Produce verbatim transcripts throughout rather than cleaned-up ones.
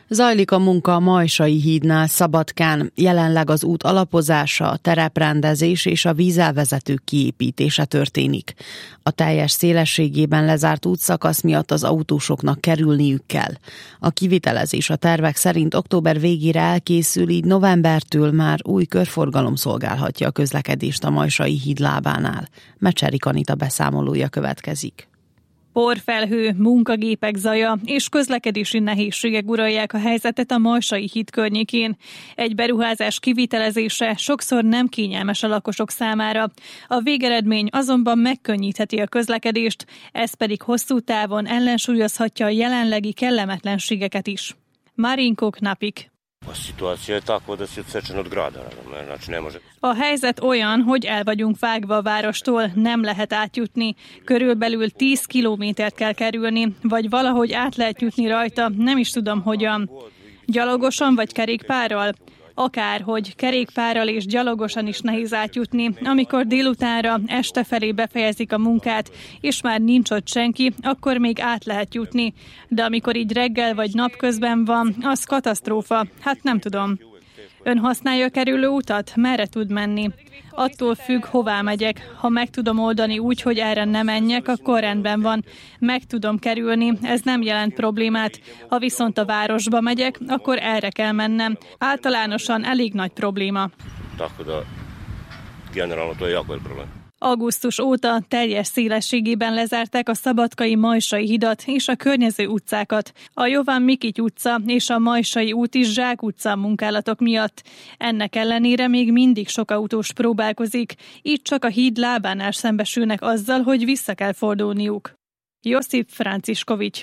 Zajlik a munka a Majsai hídnál Szabadkán, jelenleg az út alapozása, a tereprendezés és a vízelvezetők kiépítése történik. A teljes szélességében lezárt útszakasz miatt az autósoknak kerülniük kell. A kivitelezés a tervek szerint október végére elkészül, így novembertől már új körforgalom szolgálhatja a közlekedést a Majsai híd lábánál. Mecserik Anita beszámolója következik. Porfelhő, munkagépek zaja és közlekedési nehézségek uralják a helyzetet a Majsai híd környékén. Egy beruházás kivitelezése sokszor nem kényelmes a lakosok számára. A végeredmény azonban megkönnyítheti a közlekedést, ez pedig hosszú távon ellensúlyozhatja a jelenlegi kellemetlenségeket is. Marinko Knapik. A helyzet olyan, hogy el vagyunk vágva a várostól, nem lehet átjutni. Körülbelül tíz kilométert kell kerülni, vagy valahogy át lehet jutni rajta, nem is tudom hogyan. Gyalogosan vagy kerékpárral? Akárhogy, kerékpárral és gyalogosan is nehéz átjutni. Amikor délutánra, este felé befejezik a munkát, és már nincs ott senki, akkor még át lehet jutni. De amikor így reggel vagy napközben van, az katasztrófa. Hát nem tudom. Ön használja a kerülő utat? Merre tud menni? Attól függ, hová megyek. Ha meg tudom oldani úgy, hogy erre ne menjek, akkor rendben van. Meg tudom kerülni, ez nem jelent problémát. Ha viszont a városba megyek, akkor erre kell mennem. Általánosan elég nagy probléma. Augusztus óta teljes szélességében lezárták a szabadkai Majsai hidat és a környező utcákat. A Jovan Mikity utca és a Majsai út is zsákutca a munkálatok miatt. Ennek ellenére még mindig sok autós próbálkozik, így csak a híd lábánál szembesülnek azzal, hogy vissza kell fordulniuk. Josip Franciskovics.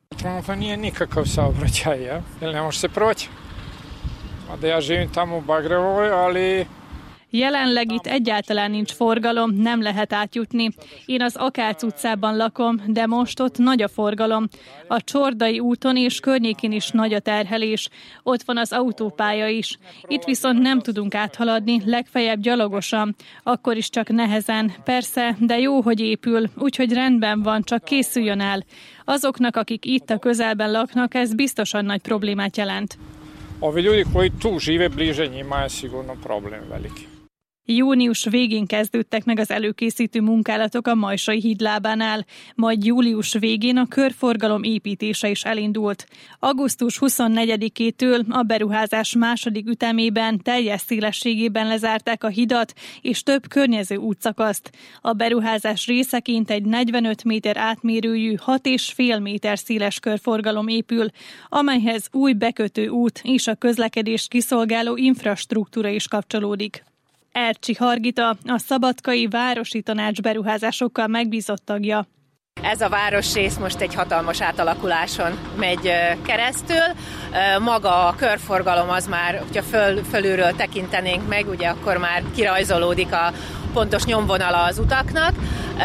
Jelenleg itt egyáltalán nincs forgalom, nem lehet átjutni. Én az Akác utcában lakom, de most ott nagy a forgalom. A Csordai úton és környékén is nagy a terhelés. Ott van az autópálya is. Itt viszont nem tudunk áthaladni, legfeljebb gyalogosan. Akkor is csak nehezen. Persze, de jó, hogy épül, úgyhogy rendben van, csak készüljön el. Azoknak, akik itt a közelben laknak, ez biztosan nagy problémát jelent. Ovi ljudi koji tu žive bliže njima je sigurno problem velik. Június végén kezdődtek meg az előkészítő munkálatok a Majsai híd lábánál, majd július végén a körforgalom építése is elindult. augusztus huszonnegyedikétől a beruházás második ütemében teljes szélességében lezárták a hidat és több környező útszakaszt. A beruházás részeként egy negyvenöt méter átmérőjű, hat és fél méter széles körforgalom épül, amelyhez új bekötő út és a közlekedést kiszolgáló infrastruktúra is kapcsolódik. Ercsi Hargita, a Szabadkai Városi Tanács beruházásokkal megbízott tagja. Ez a városrész most egy hatalmas átalakuláson megy keresztül. Maga a körforgalom az már, hogyha föl, fölülről tekintenénk meg, ugye akkor már kirajzolódik a pontos nyomvonala az utaknak.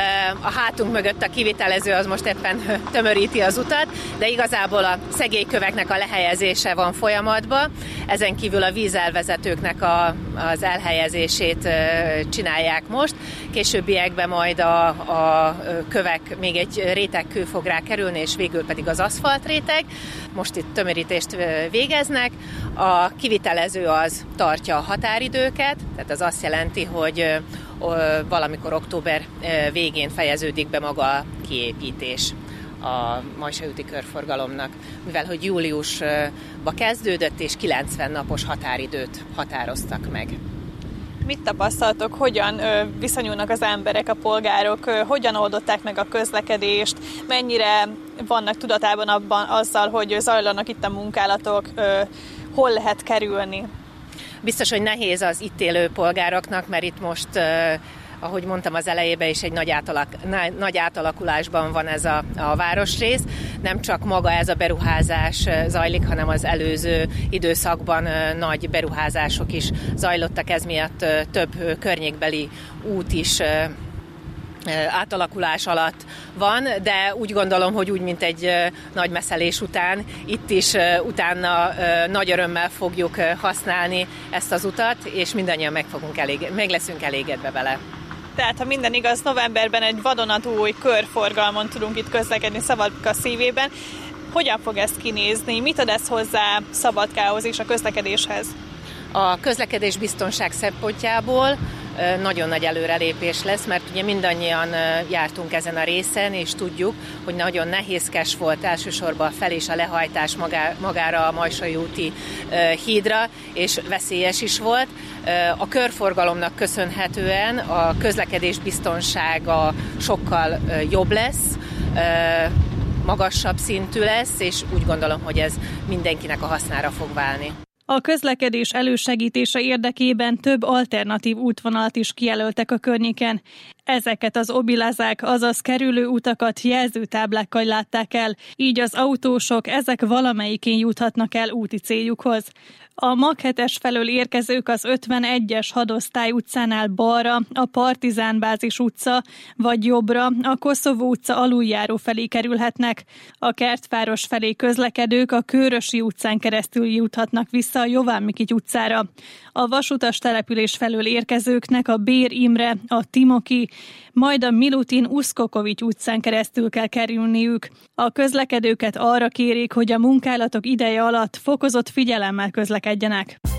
A hátunk mögött a kivitelező az most éppen tömöríti az utat, de igazából a szegélyköveknek a lehelyezése van folyamatban. Ezen kívül a vízelvezetőknek a, az elhelyezését csinálják most. Későbbiekben majd a, a kövek, még egy rétegkő fog rá kerülni, és végül pedig az aszfalt réteg. Most itt tömörítést végeznek. A kivitelező az tartja a határidőket, tehát az azt jelenti, hogy valamikor október végén fejeződik be maga a kiépítés a Majsai úti körforgalomnak, mivel hogy júliusba kezdődött, és kilencven napos határidőt határoztak meg. Mit tapasztaltok, hogyan viszonyulnak az emberek, a polgárok, hogyan oldották meg a közlekedést, mennyire vannak tudatában abban azzal, hogy zajlanak itt a munkálatok, hol lehet kerülni? Biztos, hogy nehéz az itt élő polgároknak, mert itt most, ahogy mondtam az elejében is, egy nagy, átalak, nagy átalakulásban van ez a, a városrész. Nem csak maga ez a beruházás zajlik, hanem az előző időszakban nagy beruházások is zajlottak, ez miatt több környékbeli út is átalakulás alatt van, de úgy gondolom, hogy úgy, mint egy nagy messzelés után, itt is utána nagy örömmel fogjuk használni ezt az utat, és mindannyian meg, fogunk elég, meg leszünk elégedve vele. Tehát, ha minden igaz, novemberben egy vadonatúj körforgalmon tudunk itt közlekedni Szabadka szívében. Hogyan fog ez kinézni? Mit ad ez hozzá Szabadkához és a közlekedéshez? A közlekedés biztonság szempontjából nagyon nagy előrelépés lesz, mert ugye mindannyian jártunk ezen a részen, és tudjuk, hogy nagyon nehézkes volt elsősorban a fel- és a lehajtás magára a Majsai úti hídra, és veszélyes is volt. A körforgalomnak köszönhetően a közlekedés biztonsága sokkal jobb lesz, magasabb szintű lesz, és úgy gondolom, hogy ez mindenkinek a hasznára fog válni. A közlekedés elősegítése érdekében több alternatív útvonalat is kijelöltek a környéken. Ezeket az obilazák, azaz kerülő utakat jelzőtáblákkal látták el, így az autósok ezek valamelyikén juthatnak el úti céljukhoz. A MAG hetes felől érkezők az ötvenegyes Hadosztály utcánál balra, a Partizán bázis utca, vagy jobbra, a Koszovó utca aluljáró felé kerülhetnek. A Kertváros felé közlekedők a Kőrösi utcán keresztül juthatnak vissza a Jován Mikity utcára. A vasutas település felől érkezőknek a Bér Imre, a Timoki, majd a Milutin Uszkokovics utcán keresztül kell kerülniük. A közlekedőket arra kérik, hogy a munkálatok ideje alatt fokozott figyelemmel közlekedjenek.